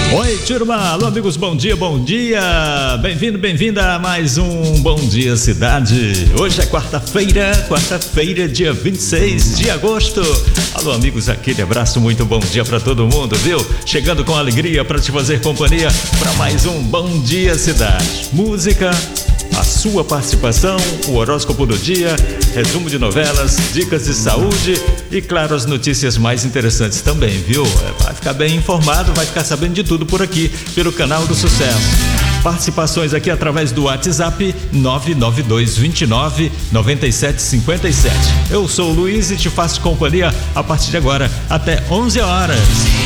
Oi, turma! Alô, amigos, bom dia, bom dia! Bem-vindo, bem-vinda a mais um Bom Dia Cidade. Hoje é quarta-feira, dia 26 de agosto. Alô, amigos, aquele abraço, muito bom dia pra todo mundo, viu? Chegando com alegria pra te fazer companhia pra mais um Bom Dia Cidade. Música, a sua participação, o horóscopo do dia, resumo de novelas, dicas de saúde e, claro, as notícias mais interessantes também, viu? Vai ficar bem informado, vai ficar sabendo de tudo por aqui, pelo canal do Sucesso. Participações aqui através do WhatsApp 992299757. Eu sou o Luiz e te faço companhia a partir de agora até 11 horas.